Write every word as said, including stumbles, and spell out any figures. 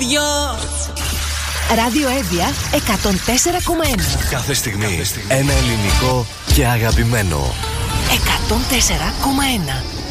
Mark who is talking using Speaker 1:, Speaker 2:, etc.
Speaker 1: δυο.
Speaker 2: Ράδιο Εύβοια εκατόν τέσσερα κόμμα ένα.
Speaker 3: Κάθε στιγμή, Κάθε στιγμή ένα ελληνικό και αγαπημένο.
Speaker 2: εκατόν τέσσερα κόμμα ένα.